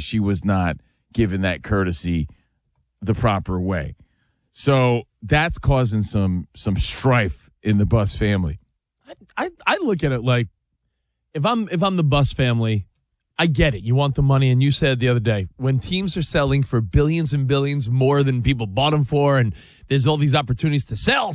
she was not given that courtesy the proper way. So that's causing some strife in the Buss family. I look at it like if I'm the Buss family, I get it. You want the money, and you said the other day when teams are selling for billions and billions more than people bought them for, and there's all these opportunities to sell.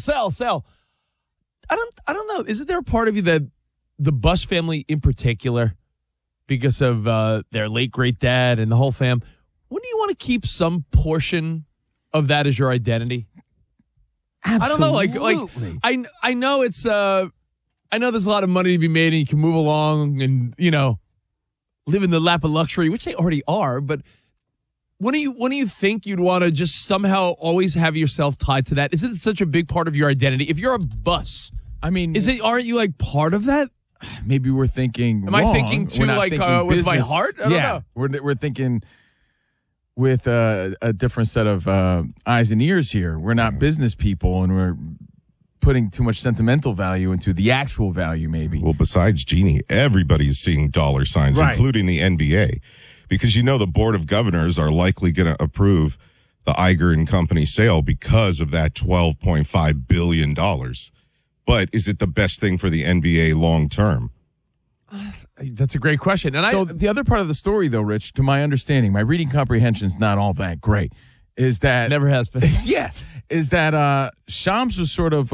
I don't know. Isn't there a part of you that the Buss family in particular, because of their late great dad and the whole fam, wouldn't you want to keep some portion of that as your identity? Absolutely. I don't know. Like I know it's I know there's a lot of money to be made, and you can move along and live in the lap of luxury, which they already are. But when do you think you'd want to just somehow always have yourself tied to that? Isn't it such a big part of your identity? If you're a Buss, I mean, aren't you like part of that? Maybe we're thinking. Am I thinking too like with my heart? I don't know. We're thinking with a different set of eyes and ears here. We're not business people, and we're putting too much sentimental value into the actual value, maybe. Well, besides Jeannie, everybody's seeing dollar signs, right, including the NBA, because the Board of Governors are likely going to approve the Iger and Company sale because of that $12.5 billion. But is it the best thing for the NBA long term? That's a great question. And the other part of the story, though, Rich, to my understanding, my reading comprehension is not all that great, is that... Never has been. Yeah. Is that Shams was sort of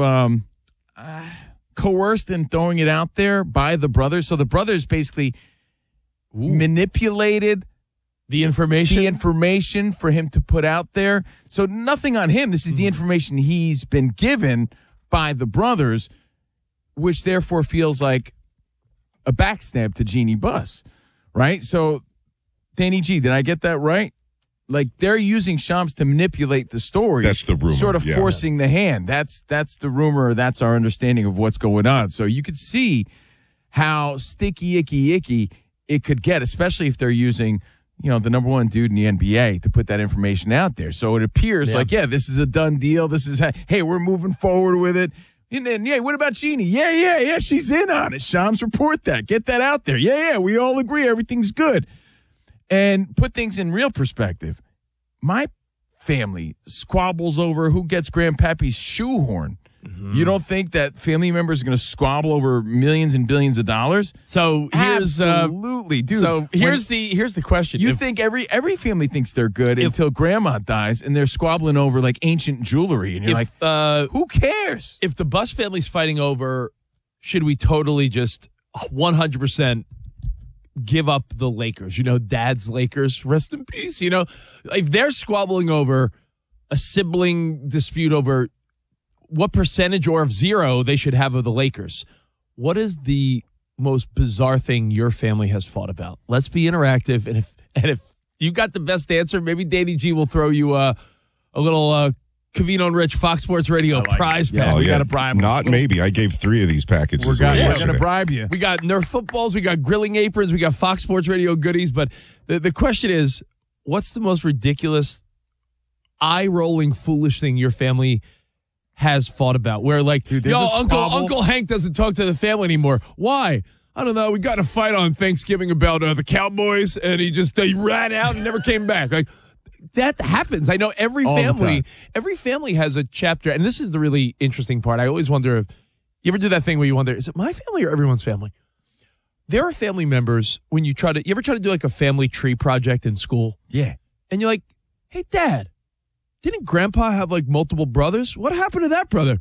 coerced in throwing it out there by the brothers. So the brothers basically manipulated the information for him to put out there. So nothing on him. This is the information he's been given by the brothers, which therefore feels like a backstab to Jeannie Buss, right? So, Danny G, did I get that right? Like, they're using Shams to manipulate the story. That's the rumor. Sort of forcing the hand. That's the rumor. That's our understanding of what's going on. So you could see how sticky, icky it could get, especially if they're using, the number one dude in the NBA to put that information out there. So it appears like, this is a done deal. This is, hey, we're moving forward with it. And then, what about Jeannie? Yeah, she's in on it. Shams, report that. Get that out there. Yeah, we all agree everything's good. And put things in real perspective. My family squabbles over who gets Grandpappy's shoehorn. Mm-hmm. You don't think that family members are going to squabble over millions and billions of dollars? So here's absolutely, dude. So here's the question. You think every family thinks they're good until grandma dies, and they're squabbling over like ancient jewelry, and you're like, who cares? If the Buss family's fighting over, should we totally just 100% give up the Lakers? Dad's Lakers, rest in peace. If they're squabbling over a sibling dispute over what percentage or of zero they should have of the Lakers, what is the most bizarre thing your family has fought about? Let's be interactive, and if you got the best answer, maybe Danny G will throw you a little Covino and Rich Fox Sports Radio prize pack. We got to bribe them. Not maybe. I gave 3 of these packages. We're going to bribe you. We got Nerf footballs. We got grilling aprons. We got Fox Sports Radio goodies. But the question is, what's the most ridiculous, eye-rolling, foolish thing your family has fought about? Where like, dude, Uncle Hank doesn't talk to the family anymore. Why? I don't know. We got in a fight on Thanksgiving about the Cowboys, and he ran out and never came back. Like, that happens. I know every family has a chapter, and this is the really interesting part. I always wonder if you ever do that thing where you wonder, is it my family or everyone's family? There are family members when you ever try to do like a family tree project in school? Yeah. And you're like, hey, Dad, didn't Grandpa have like multiple brothers? What happened to that brother?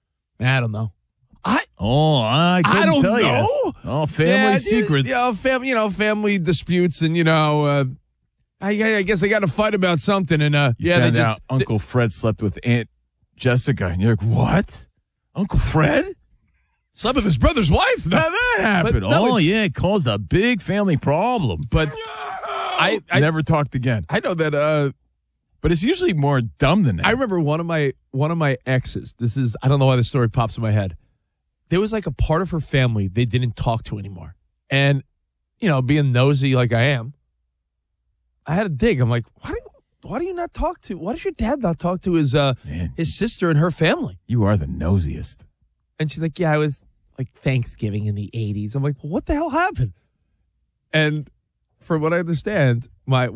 I don't know. I don't know. You. Oh, family secrets. Family disputes, and I guess they got to fight about something, and they out Uncle Fred slept with Aunt Jessica, and you're like, what? Uncle Fred slept with his brother's wife? No, that happened. It caused a big family problem. But I never talked again. I know that. But it's usually more dumb than that. I remember one of my exes. I don't know why this story pops in my head. There was like a part of her family they didn't talk to anymore. And, being nosy like I am, I had to dig. I'm like, why do you not talk to? Why does your dad not talk to his sister and her family? You are the nosiest. And she's like, yeah, I was like Thanksgiving in the 80s. I'm like, well, what the hell happened? And from what I understand,